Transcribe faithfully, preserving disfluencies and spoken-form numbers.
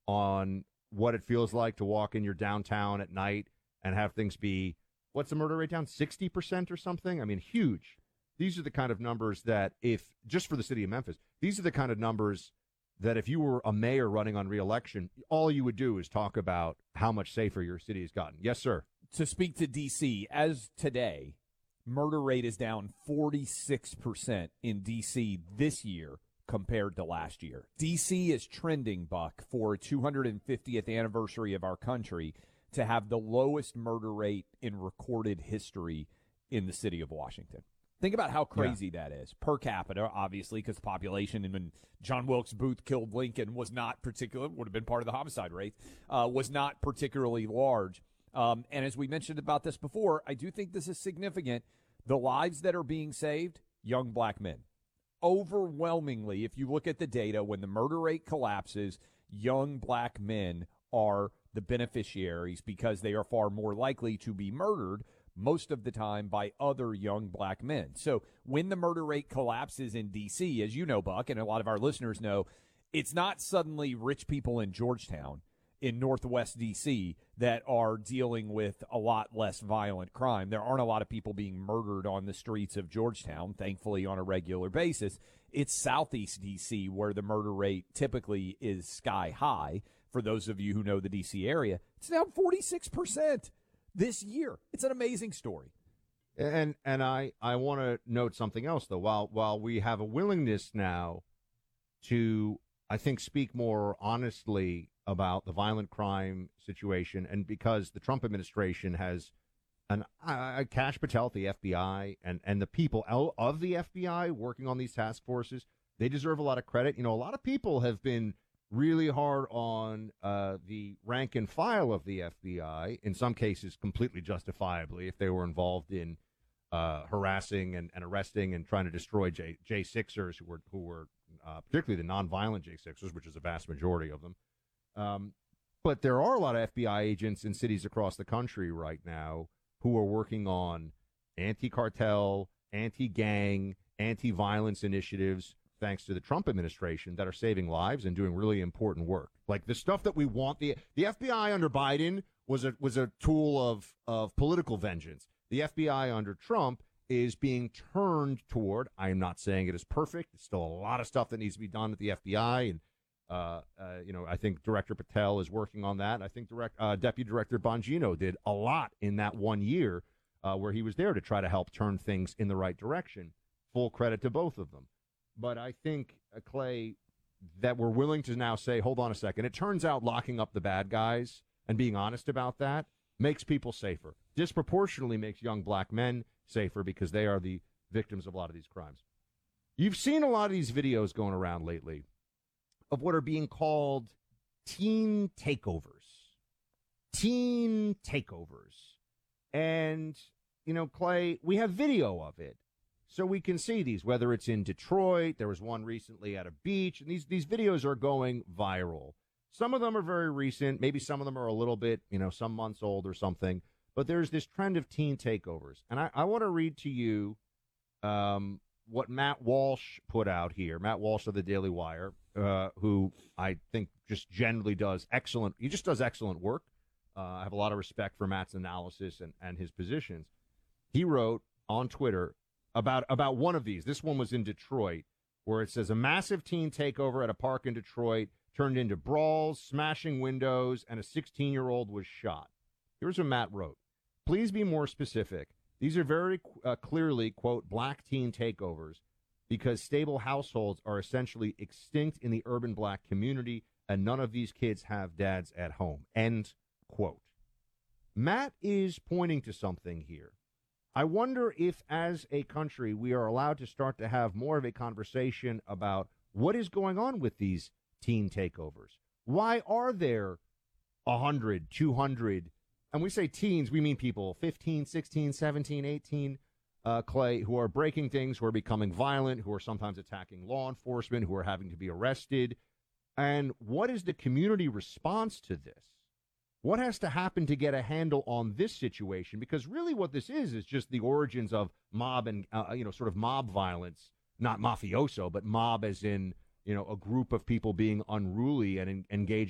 on what it feels like to walk in your downtown at night and have things be, what's the murder rate down, sixty percent or something? I mean, huge. These are the kind of numbers that if, just for the city of Memphis, these are the kind of numbers that if you were a mayor running on re-election, all you would do is talk about how much safer your city has gotten. Yes, sir. To speak to D C, as today, murder rate is down forty-six percent in D C this year compared to last year. D C is trending, Buck, for two hundred fiftieth anniversary of our country to have the lowest murder rate in recorded history in the city of Washington. Think about how crazy yeah. that is per capita, obviously, because the population, and when John Wilkes Booth killed Lincoln, was not particular, would have been part of the homicide rate, uh, was not particularly large. Um, and as we mentioned about this before, I do think this is significant. The lives that are being saved, young black men. Overwhelmingly, if you look at the data, when the murder rate collapses, young black men are the beneficiaries because they are far more likely to be murdered most of the time by other young black men. So when the murder rate collapses in D C, as you know, Buck, and a lot of our listeners know, it's not suddenly rich people in Georgetown, in Northwest D C, that are dealing with a lot less violent crime. There aren't a lot of people being murdered on the streets of Georgetown, thankfully, on a regular basis. It's Southeast D C where the murder rate typically is sky high. For those of you who know the D C area, it's down forty-six percent this year. It's an amazing story. And and I, I want to note something else, though. While while we have a willingness now to, I think, speak more honestly about the violent crime situation, and because the Trump administration has an uh, Kash Patel at the F B I and, and the people of the F B I working on these task forces, they deserve a lot of credit. You know, a lot of people have been really hard on uh, the rank and file of the F B I, in some cases completely justifiably, if they were involved in uh, harassing and, and arresting and trying to destroy J, J6ers who were, who were uh, particularly the nonviolent J sixers, which is a vast majority of them. Um, but there are a lot of F B I agents in cities across the country right now who are working on anti-cartel, anti-gang, anti-violence initiatives, thanks to the Trump administration, that are saving lives and doing really important work. Like the stuff that we want. The the F B I under Biden was a was a tool of of political vengeance. The F B I under Trump is being turned toward, I am not saying it is perfect. There's still a lot of stuff that needs to be done at the F B I. And, uh, uh, you know, I think Director Patel is working on that. I think direct, uh, Deputy Director Bongino did a lot in that one year uh, where he was there to try to help turn things in the right direction. Full credit to both of them. But I think, uh, Clay, that we're willing to now say, hold on a second. It turns out locking up the bad guys and being honest about that makes people safer. Disproportionately makes young black men safer because they are the victims of a lot of these crimes. You've seen a lot of these videos going around lately of what are being called teen takeovers. Teen takeovers. And, you know, Clay, we have video of it. So we can see these, whether it's in Detroit, there was one recently at a beach, and these, these videos are going viral. Some of them are very recent. Maybe some of them are a little bit, you know, some months old or something. But there's this trend of teen takeovers. And I, I want to read to you um, what Matt Walsh put out here. Matt Walsh of the Daily Wire, uh, who I think just generally does excellent. He just does excellent work. Uh, I have a lot of respect for Matt's analysis and, and his positions. He wrote on Twitter about about one of these. This one was in Detroit, where it says a massive teen takeover at a park in Detroit turned into brawls, smashing windows, and a sixteen-year-old was shot. Here's what Matt wrote. Please be more specific. These are very uh, clearly, quote, black teen takeovers because stable households are essentially extinct in the urban black community, and none of these kids have dads at home, end quote. Matt is pointing to something here. I wonder if, as a country, we are allowed to start to have more of a conversation about what is going on with these teen takeovers. Why are there one hundred, two hundred, and we say teens, we mean people fifteen, sixteen, seventeen, eighteen, uh, Clay, who are breaking things, who are becoming violent, who are sometimes attacking law enforcement, who are having to be arrested. And what is the community response to this? What has to happen to get a handle on this situation? Because really what this is is just the origins of mob and, uh, you know, sort of mob violence, not mafioso, but mob as in, you know, a group of people being unruly and en- engaging